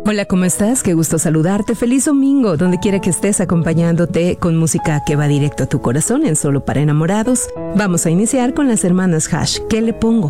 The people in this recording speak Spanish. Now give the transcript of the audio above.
Hola, ¿cómo estás? Qué gusto saludarte. Feliz domingo, donde quiera que estés, acompañándote con música que va directo a tu corazón en Solo para Enamorados. Vamos a iniciar con las hermanas Hash. ¿Qué le pongo?